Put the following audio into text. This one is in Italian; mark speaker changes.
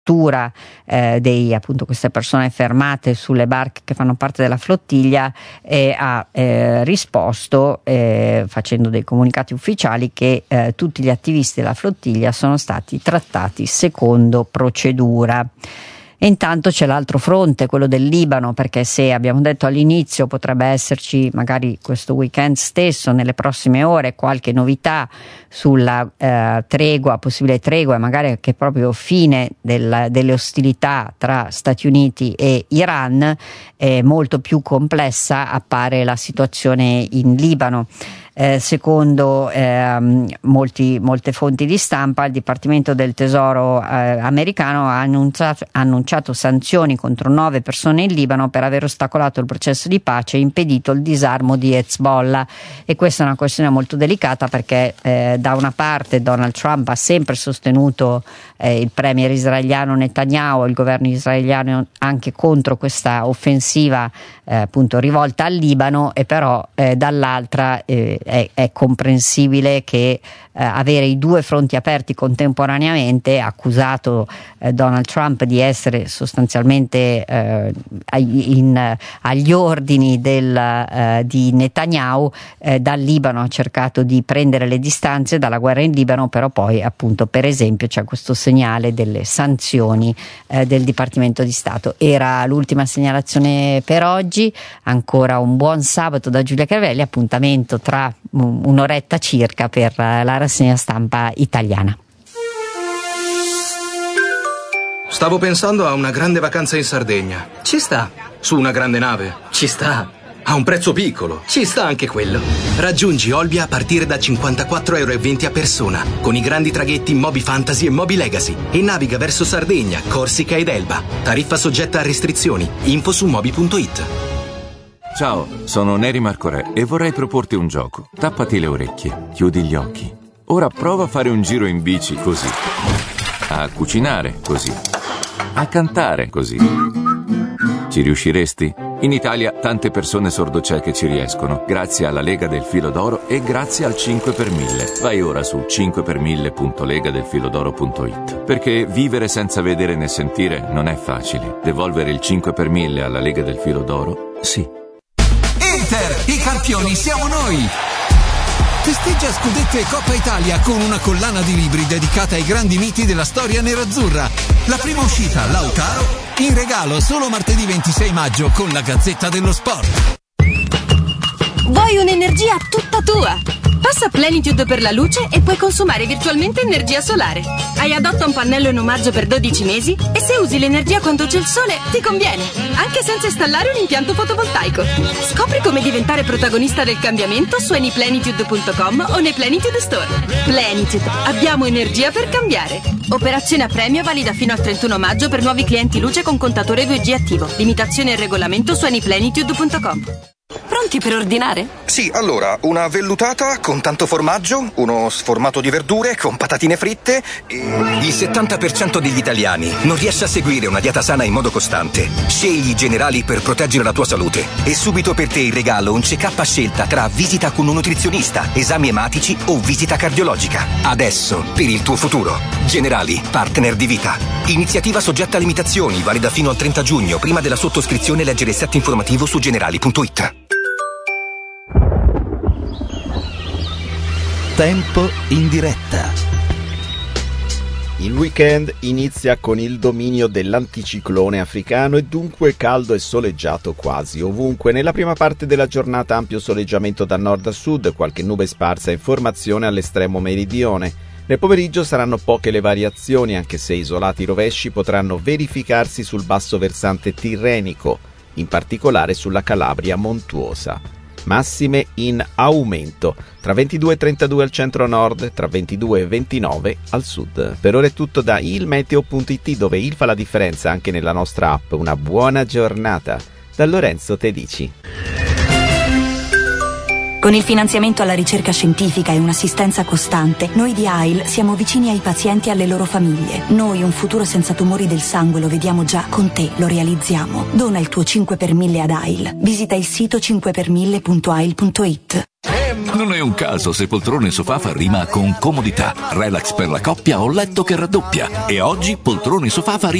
Speaker 1: dei appunto queste persone fermate sulle barche che fanno parte della flottiglia, ha risposto facendo dei comunicati ufficiali che tutti gli attivisti della flottiglia sono stati trattati secondo procedura. E intanto c'è l'altro fronte, quello del Libano, perché se abbiamo detto all'inizio potrebbe esserci magari questo weekend stesso, nelle prossime ore, qualche novità sulla possibile tregua e magari anche proprio fine delle ostilità tra Stati Uniti e Iran, molto più complessa appare la situazione in Libano. Secondo molte fonti di stampa, il Dipartimento del Tesoro americano ha annunciato sanzioni contro 9 persone in Libano per aver ostacolato il processo di pace e impedito il disarmo di Hezbollah. E questa è una questione molto delicata, perché da una parte Donald Trump ha sempre sostenuto il premier israeliano Netanyahu, il governo israeliano, anche contro questa offensiva appunto rivolta al Libano, e però dall'altra è comprensibile che avere i due fronti aperti contemporaneamente, accusato Donald Trump di essere sostanzialmente agli ordini di Netanyahu, dal Libano ha cercato di prendere le distanze dalla guerra in Libano, però poi appunto per esempio c'è questo segnale delle sanzioni del Dipartimento di Stato. Era l'ultima segnalazione per oggi, ancora un buon sabato da Giulia Cavelli, appuntamento tra un'oretta circa per la rassegna stampa italiana.
Speaker 2: Stavo pensando a una grande vacanza in Sardegna.
Speaker 3: Ci sta.
Speaker 2: Su una grande nave.
Speaker 3: Ci sta.
Speaker 2: A un prezzo piccolo.
Speaker 3: Ci sta anche quello.
Speaker 4: Raggiungi Olbia a partire da 54,20 € a persona, con i grandi traghetti Moby Fantasy e Moby Legacy, e naviga verso Sardegna, Corsica ed Elba. Tariffa soggetta a restrizioni. Info su moby.it.
Speaker 5: Ciao, sono Neri Marco Re e vorrei proporti un gioco. Tappati le orecchie, chiudi gli occhi. Ora prova a fare un giro in bici così, a cucinare così, a cantare così. Ci riusciresti? In Italia tante persone sordocieche ci riescono, grazie alla Lega del Filo d'Oro e grazie al 5 per 1000. Vai ora su 5per1000.legadelfilodoro.it, perché vivere senza vedere né sentire non è facile. Devolvere il 5 per 1000 alla Lega del Filo d'Oro, sì.
Speaker 6: Inter, i campioni siamo noi! Festeggia scudetto e Coppa Italia con una collana di libri dedicata ai grandi miti della storia nerazzurra. La prima uscita, Lautaro, in regalo solo martedì 26 maggio con la Gazzetta dello Sport.
Speaker 7: Vuoi un'energia tutta tua? Passa Plenitude per la luce e puoi consumare virtualmente energia solare. Hai Adotta un pannello in omaggio per 12 mesi e se usi l'energia quando c'è il sole ti conviene, anche senza installare un impianto fotovoltaico. Scopri come diventare protagonista del cambiamento su anyplenitude.com o nei Plenitude Store. Plenitude, abbiamo energia per cambiare. Operazione a premio valida fino al 31 maggio per nuovi clienti luce con contatore 2G attivo. Limitazione e regolamento su anyplenitude.com. Pronti per ordinare?
Speaker 8: Sì, allora, una vellutata con tanto formaggio, uno sformato di verdure con patatine fritte e...
Speaker 9: Il 70% degli italiani non riesce a seguire una dieta sana in modo costante. Scegli i Generali per proteggere la tua salute. E subito per te in regalo un check-up a scelta tra visita con un nutrizionista, esami ematici o visita cardiologica. Adesso, per il tuo futuro. Generali, partner di vita. Iniziativa soggetta a limitazioni, valida fino al 30 giugno. Prima della sottoscrizione leggere il set informativo su generali.it.
Speaker 10: Tempo in diretta. Il weekend inizia con il dominio dell'anticiclone africano e dunque caldo e soleggiato quasi ovunque. Nella prima parte della giornata ampio soleggiamento da nord a sud, qualche nube sparsa in formazione all'estremo meridione. Nel pomeriggio saranno poche le variazioni, anche se isolati rovesci potranno verificarsi sul basso versante tirrenico, in particolare sulla Calabria montuosa. Massime in aumento, tra 22 e 32 al centro-nord, tra 22 e 29 al sud. Per ora è tutto da ilmeteo.it, dove il fa la differenza anche nella nostra app. Una buona giornata da Lorenzo Tedici.
Speaker 11: Con il finanziamento alla ricerca scientifica e un'assistenza costante, noi di AIL siamo vicini ai pazienti e alle loro famiglie. Noi un futuro senza tumori del sangue lo vediamo già, con te lo realizziamo. Dona il tuo 5 per 1000 ad AIL. Visita il sito 5per1000.ail.it.
Speaker 3: Non è un caso se poltrone sofà fa rima con comodità, relax per la coppia o letto che raddoppia. E oggi poltrone sofà fa rima